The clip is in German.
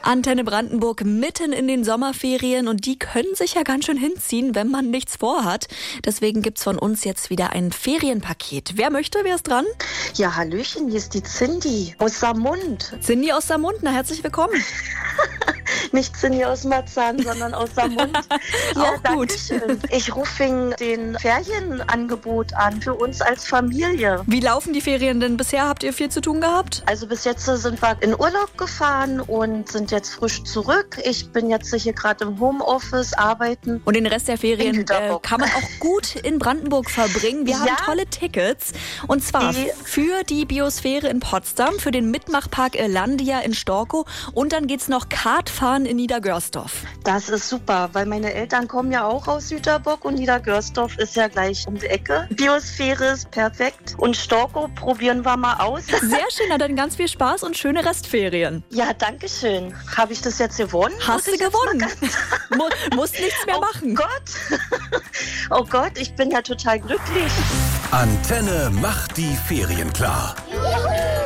Antenne Brandenburg mitten in den Sommerferien und die können sich ja ganz schön hinziehen, wenn man nichts vorhat. Deswegen gibt's von uns jetzt wieder ein Ferienpaket. Wer möchte, wer ist dran? Ja, hallöchen, hier ist die Cindy aus Samund. Cindy aus Samund, na herzlich willkommen. Nicht Cindy aus Marzahn, sondern aus Samund. Ja, auch gut. Dankeschön. Ich rufe wegen den Ferienangebot an für uns als Familie. Wie laufen die Ferien denn bisher? Habt ihr viel zu tun gehabt? Also bis jetzt sind wir in Urlaub gefahren und sind jetzt frisch zurück. Ich bin jetzt hier gerade im Homeoffice arbeiten. Und den Rest der Ferien kann man auch gut in Brandenburg verbringen. Wir haben tolle Tickets. Und zwar für die Biosphäre in Potsdam, für den Mitmachpark Irlandia in Storkow und dann geht's noch Kartfahren in Niedergörsdorf. Das ist super, weil meine Eltern kommen ja auch aus Süterbock und Niedergörsdorf ist ja gleich um die Ecke. Biosphäre ist perfekt und Storkow probieren wir mal aus. Sehr schön, na dann ganz viel Spaß und schöne Restferien. Ja, danke schön. Habe ich das jetzt gewonnen? Hast du gewonnen. Musst nichts mehr machen. Gott. Oh Gott, ich bin ja total glücklich. Antenne macht die Ferien klar.